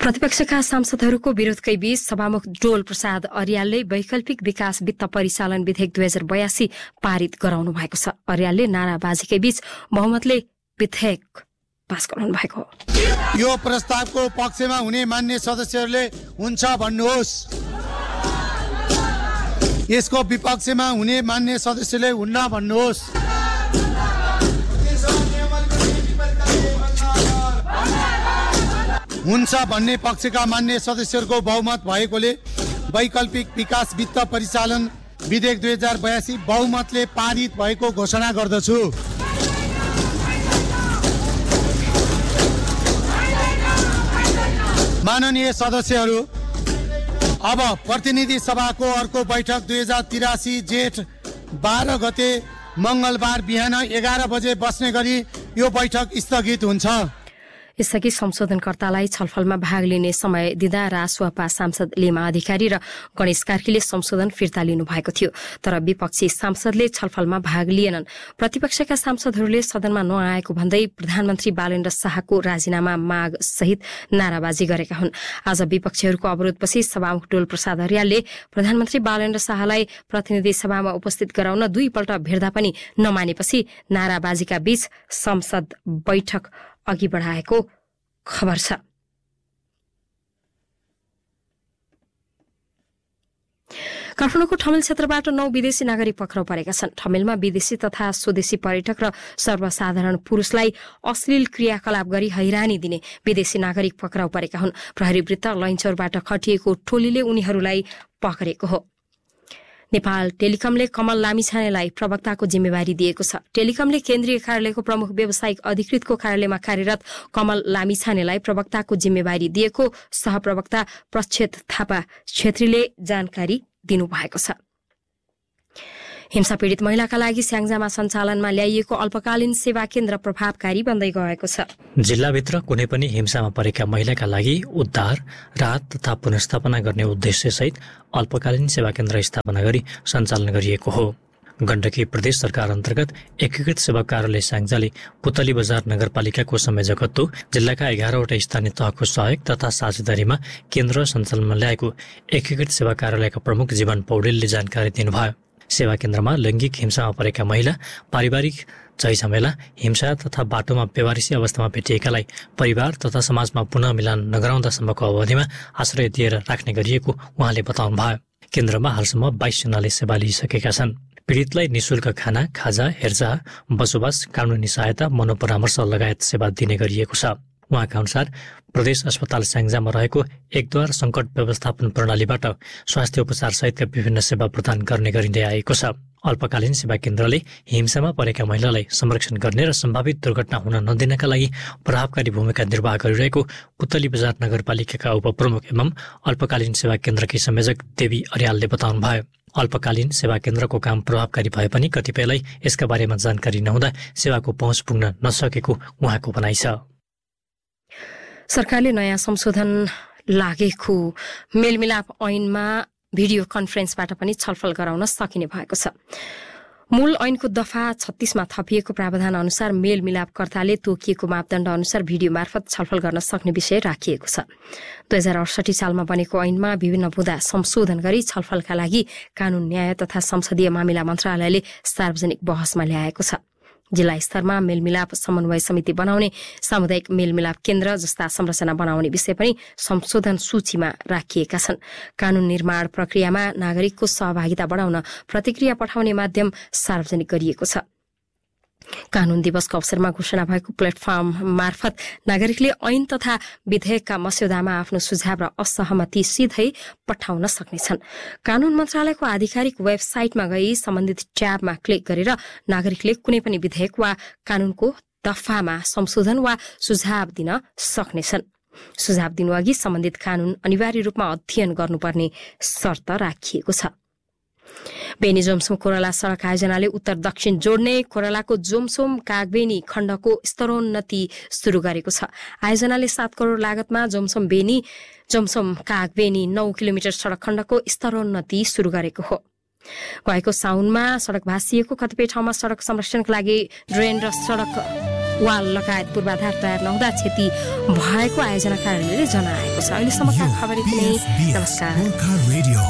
प्रतिपक्षका सांसदहरूको विरोधकै बीच सभामुख डोल प्रसाद अर्यालले वैकल्पिक विकास वित्त परिचालन विधेयक 2082 पारित गराउनु भएको छ। अर्यालले नाराबाजीकै बीच बहुमतले विधेयक पास गराउनु भएको हो। यो प्रस्तावको पक्षमा हुने मान्य सदस्यहरूले हुन्छ भन्नुहोस्। यसको विपक्षमा हुने मान्य सदस्यले हुन्न भन्नुहोस्। हुन्छ भन्ने पक्षका मान्य सदस्यहरूको बहुमत भएकोले वैकल्पिक विकास वित्त परिचालन विधेयक 2082 बहुमतले पारित भएको घोषणा गर्दछु। माननीय सदस्यहरू, अब प्रतिनिधि सभाको अर्को बैठक 2083 जेठ 12 गते मंगलबार बिहान 11 बजे बस्ने गरी यो बैठक स्थगित हुन्छ। यसअघि संशोधनकर्तालाई छलफलमा भाग लिने समय दिँदा रासुवापा सांसद लेमा अधिकारी र गणेश कार्कीले संशोधन फिर्ता लिनु भएको थियो, तर विपक्षी सांसदले छलफलमा भाग लिएनन्। प्रतिपक्षका सांसदहरूले सदनमा नआएको भन्दै प्रधानमन्त्री बालेन्द्र शाहको राजीनामा माग सहित नाराबाजी गरेका हुन्। आज विपक्षीहरूको अवरोधपछि सभामुख डोल प्रसाद अर्यालले प्रधानमन्त्री बालेन्द्र शाहलाई प्रतिनिधि सभामा उपस्थित गराउन 2 पल्ट भेट्दा पनि नमानेपछि नाराबाजीका बीच संसद बैठक अघि बढाएको खबर छ। काठमाडौँको ठमेल क्षेत्रबाट 9 विदेशी नागरिक पक्राउ परेका छन्। ठमेलमा विदेशी तथा स्वदेशी पर्यटक र सर्वसाधारण पुरुषलाई अश्लील क्रियाकलाप गरी हैरानी दिने विदेशी नागरिक पक्राउ परेका हुन्। प्रहरी वृत्त लैनचौरबाट खटिएको टोलीले उनीहरूलाई पक्रेको हो। नेपाल टेलिकमले कमल लामिछानेलाई प्रवक्ताको जिम्मेवारी दिएको छ। टेलिकमले केन्द्रीय कार्यालयको प्रमुख व्यावसायिक अधिकृतको कार्यालयमा कार्यरत कमल लामिछानेलाई प्रवक्ताको जिम्मेवारी दिएको सहप्रवक्ता प्रच्छेद थापा छेत्रीले जानकारी दिनुभएको छ। हिंसा पीडित महिलाका लागि स्याङ्जामा सञ्चालनमा ल्याइएको अल्पकालीन सेवा केन्द्र प्रभावकारी बन्दै गएको छ। जिल्लाभित्र कुनै पनि हिंसामा परेका महिलाका लागि उद्धार, राहत तथा पुनर्स्थापना गर्ने उद्देश्यसहित अल्पकालीन सेवा केन्द्र स्थापना गरी सञ्चालन गरिएको हो। गण्डकी प्रदेश सरकार अन्तर्गत एकीकृत सेवा कार्यालय स्याङ्जाले पुतली बजार नगरपालिकाको संयोजकत्व जिल्लाका 11वटा स्थानीय तहको सहयोग तथा साझेदारीमा केन्द्र सञ्चालनमा ल्याएको एकीकृत सेवा कार्यालयका प्रमुख जीवन पौडेलले जानकारी दिनुभयो। सेवा केन्द्रमा लैङ्गिक हिंसामा परेका महिला, पारिवारिक झैझमेला, हिंसा तथा बाटोमा बेवारिसी अवस्थामा भेटिएकालाई परिवार तथा समाजमा पुनः मिलान नगराउँदासम्मको अवधिमा आश्रय दिएर राख्ने गरिएको उहाँले बताउनुभयो। केन्द्रमा हालसम्म 22 जनाले सेवा लिइसकेका छन्। पीडितलाई निशुल्क खाना, खाजा, हेरचाह, बसोबास, कानुनी सहायता, मनोपरामर्श लगायत सेवा दिने गरिएको छ। उहाँका अनुसार प्रदेश अस्पताल स्याङ्जामा रहेको एकद्वार सङ्कट व्यवस्थापन प्रणालीबाट स्वास्थ्य उपचार सहितका विभिन्न सेवा प्रदान गर्ने गरिँदै आएको छ। अल्पकालीन सेवा केन्द्रले हिंसामा परेका महिलालाई संरक्षण गर्ने र सम्भावित दुर्घटना हुन नदिनका लागि प्रभावकारी भूमिका निर्वाह गरिरहेको पुतली बजार नगरपालिकाका उपप्रमुख एवं अल्पकालीन सेवा केन्द्रकी संयोजक देवी अर्यालले बताउनुभयो। अल्पकालीन सेवा केन्द्रको काम प्रभावकारी भए पनि कतिपयलाई यसका बारेमा जानकारी नहुँदा सेवाको पहुँच पुग्न नसकेको उहाँको भनाइ छ। सरकारले नयाँ संशोधन लागेको मेलमिलाप ऐनमा भिडियो कन्फरेन्सबाट पनि छलफल गराउन सकिने भएको छ। मूल ऐनको दफा 36 मा थपिएको प्रावधान अनुसार मेलमिलापकर्ताले तोकिएको मापदण्ड अनुसार भिडियो मार्फत छलफल गर्न सक्ने विषय राखिएको छ। 2068 सालमा बनेको ऐनमा विभिन्न बुँदा संशोधन गरी छलफलका लागि कानून, न्याय तथा संसदीय मामिला मन्त्रालयले सार्वजनिक बहसमा ल्याएको छ। जिल्ला स्तरमा मेलमिलाप समन्वय समिति बनाउने, सामुदायिक मेलमिलाप केन्द्र जस्ता संरचना बनाउने विषय पनि संशोधन सूचीमा राखिएका छन्। कानून निर्माण प्रक्रियामा नागरिकको सहभागिता बढाउन प्रतिक्रिया पठाउने माध्यम सार्वजनिक गरिएको छ। कानून दिवसको अवसरमा घोषणा भएको प्लेटफर्म मार्फत नागरिकले ऐन तथा विधेयकका मस्यौदामा आफ्नो सुझाव र असहमति सिधै पठाउन सक्नेछन्। कानून मन्त्रालयको आधिकारिक वेबसाइटमा गई सम्बन्धित ट्याबमा क्लिक गरेर नागरिकले कुनै पनि विधेयक वा कानूनको दफामा संशोधन वा सुझाव दिन सक्नेछन्। सुझाव दिनुअघि सम्बन्धित कानून अनिवार्य रूपमा अध्ययन गर्नुपर्ने शर्त राखिएको छ। बेनी जोमसोम कोरला सड़क आयोजनाले उत्तर दक्षिण जोड्ने कोरलाको जोमसोम कागबेनी खण्डको स्तरोन्नति शुरू गरेको छ। आयोजनाले 7 करोड़ लागतमा जोमसोम बेनी जोमसोम कागबेनी 9 किलोमिटर सड़क खण्डको स्तरोन्नति शुरू गरेको हो। गएको साउनमा सड़क भाँसिएको, कतिपय ठाउँमा सड़क संरक्षणका लागि ड्रेन र सड़क वाल लगायत पूर्वाधार तयार नहुँदा क्षति भएको आयोजना कार्यालयले जनाएको छ। अहिलेसम्मका खबर यति नै। नमस्कार।